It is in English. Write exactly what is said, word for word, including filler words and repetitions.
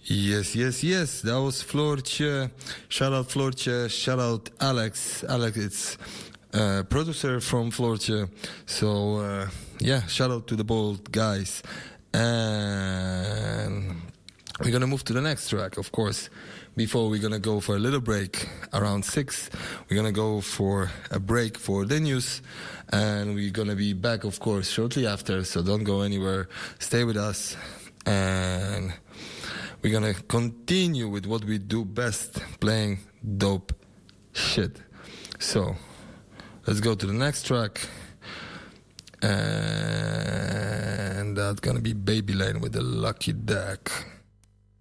Yes, yes, yes. That was Floortje. Shout out Floortje. Shout out Alex. Alex, it's uh, producer from Floortje. So uh, yeah, shout out to the bold guys. And we're gonna move to the next track, of course. Before we're gonna go for a little break around six, we're gonna go for a break for the news, and we're gonna be back, of course, shortly after. So don't go anywhere. Stay with us, and we're gonna continue with what we do best, playing dope shit. So let's go to the next track, and that's gonna be Baby Lane with the Lucky Duck.